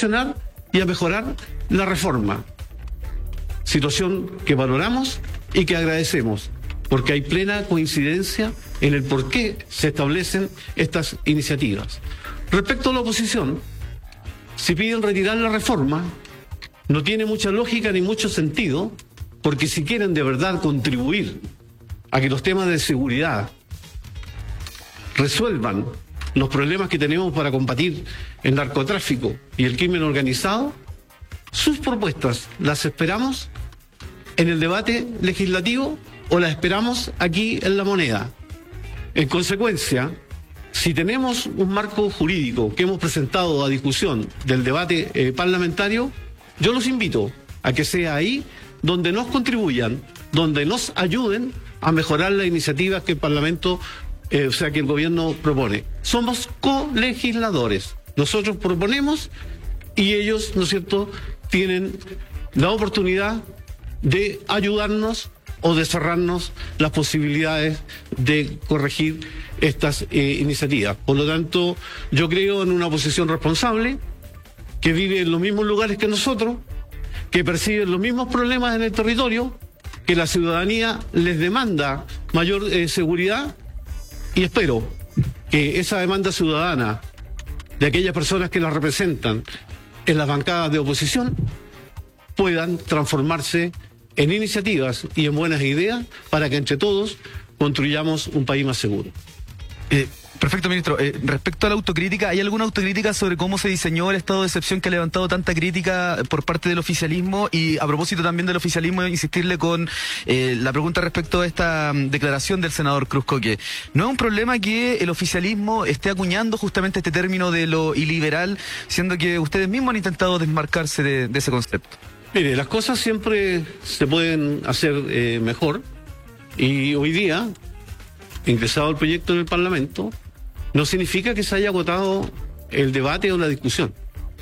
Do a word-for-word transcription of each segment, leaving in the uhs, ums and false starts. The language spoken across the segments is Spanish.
perfeccionar y a mejorar la reforma. Situación que valoramos y que agradecemos, porque hay plena coincidencia en el por qué se establecen estas iniciativas. Respecto a la oposición, si piden retirar la reforma, no tiene mucha lógica ni mucho sentido, porque si quieren de verdad contribuir a que los temas de seguridad resuelvan los problemas que tenemos para combatir el narcotráfico y el crimen organizado, sus propuestas las esperamos en el debate legislativo o las esperamos aquí en La Moneda. En consecuencia, si tenemos un marco jurídico que hemos presentado a discusión del debate eh, parlamentario, yo los invito a que sea ahí donde nos contribuyan, donde nos ayuden a mejorar las iniciativas que el Parlamento, eh, o sea, que el gobierno propone. Somos colegisladores. Nosotros proponemos y ellos, ¿no es cierto?, tienen la oportunidad de ayudarnos o de cerrarnos las posibilidades de corregir estas eh, iniciativas. Por lo tanto, yo creo en una oposición responsable, que vive en los mismos lugares que nosotros, que percibe los mismos problemas en el territorio, que la ciudadanía les demanda mayor eh, seguridad, y espero que esa demanda ciudadana de aquellas personas que la representan en las bancadas de oposición puedan transformarse en iniciativas y en buenas ideas para que entre todos construyamos un país más seguro. Eh, perfecto, ministro. Eh, respecto a la autocrítica, ¿hay alguna autocrítica sobre cómo se diseñó el estado de excepción que ha levantado tanta crítica por parte del oficialismo? Y a propósito también del oficialismo, insistirle con eh, la pregunta respecto a esta um, declaración del senador Cruz Coque. ¿No es un problema que el oficialismo esté acuñando justamente este término de lo iliberal, siendo que ustedes mismos han intentado desmarcarse de, de ese concepto? Mire, las cosas siempre se pueden hacer eh, mejor, y hoy día, ingresado el proyecto en el Parlamento, no significa que se haya agotado el debate o la discusión.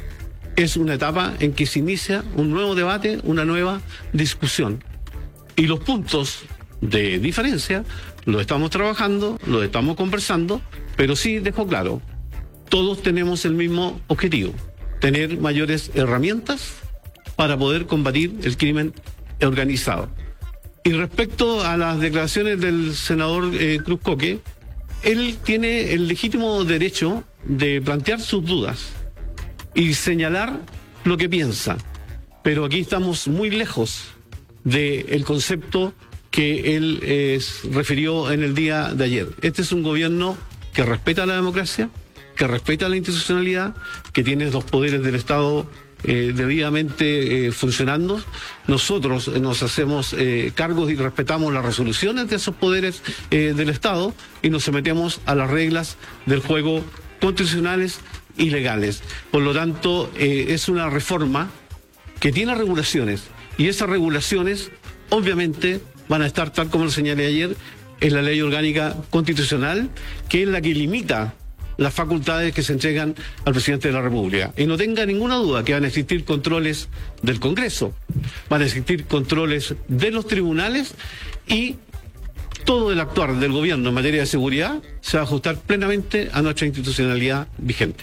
Es una etapa en que se inicia un nuevo debate, una nueva discusión. Y los puntos de diferencia los estamos trabajando, los estamos conversando, pero sí dejo claro, todos tenemos el mismo objetivo, tener mayores herramientas para poder combatir el crimen organizado. Y respecto a las declaraciones del senador eh, Cruz Coque, él tiene el legítimo derecho de plantear sus dudas y señalar lo que piensa, pero aquí estamos muy lejos del concepto que él eh, refirió en el día de ayer. Este es un gobierno que respeta la democracia, que respeta la institucionalidad, que tiene los poderes del Estado Eh, debidamente eh, funcionando. Nosotros eh, nos hacemos eh, cargos y respetamos las resoluciones de esos poderes eh, del Estado y nos sometemos a las reglas del juego constitucionales y legales. Por lo tanto, eh, es una reforma que tiene regulaciones, y esas regulaciones obviamente van a estar, tal como lo señalé ayer, en la ley orgánica constitucional, que es la que limita las facultades que se entregan al presidente de la República. Y no tenga ninguna duda que van a existir controles del Congreso, van a existir controles de los tribunales, y todo el actuar del gobierno en materia de seguridad se va a ajustar plenamente a nuestra institucionalidad vigente.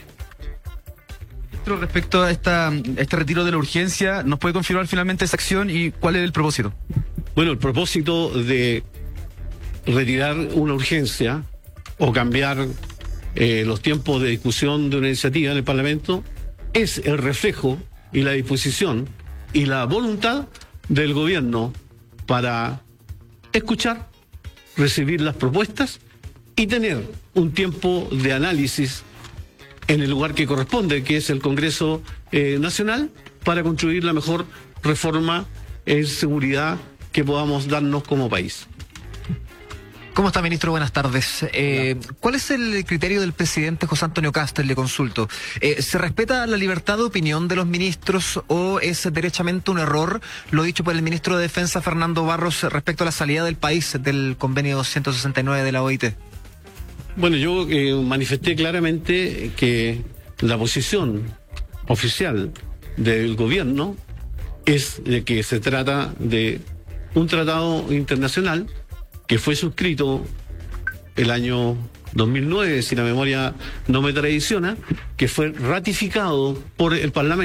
Respecto a, esta, a este retiro de la urgencia, ¿nos puede confirmar finalmente esa acción y cuál es el propósito? Bueno, el propósito de retirar una urgencia o cambiar Eh, los tiempos de discusión de una iniciativa en el Parlamento es el reflejo y la disposición y la voluntad del gobierno para escuchar, recibir las propuestas y tener un tiempo de análisis en el lugar que corresponde, que es el Congreso eh, Nacional, para construir la mejor reforma en seguridad que podamos darnos como país. ¿Cómo está, ministro? Buenas tardes. Eh, ¿Cuál es el criterio del presidente José Antonio Kast? Le consulto. Eh, ¿Se respeta la libertad de opinión de los ministros o es derechamente un error lo dicho por el ministro de Defensa, Fernando Barros, respecto a la salida del país del convenio ciento sesenta y nueve de la O I T? Bueno, yo eh, manifesté claramente que la posición oficial del gobierno es de que se trata de un tratado internacional que fue suscrito el año dos mil nueve, si la memoria no me traiciona, que fue ratificado por el Parlamento.